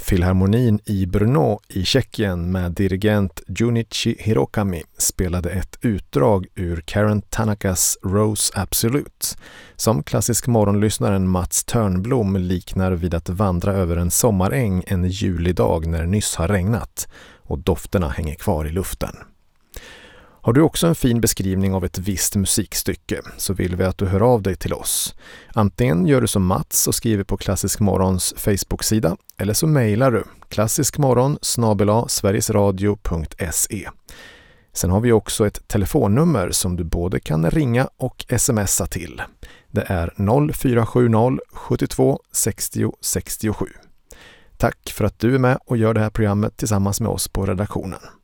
Filharmonin i Brno i Tjeckien med dirigent Junichi Hirokami spelade ett utdrag ur Karen Tanakas Rose Absolute, som klassisk morgonlyssnaren Mats Törnblom liknar vid att vandra över en sommaräng en julidag när nyss har regnat och dofterna hänger kvar i luften. Har du också en fin beskrivning av ett visst musikstycke så vill vi att du hör av dig till oss. Antingen gör du som Mats och skriver på Klassisk Morgons Facebook-sida eller så mejlar du klassiskmorgon@sverigesradio.se. Sen har vi också ett telefonnummer som du både kan ringa och smsa till. Det är 0470 72 60 67. Tack för att du är med och gör det här programmet tillsammans med oss på redaktionen.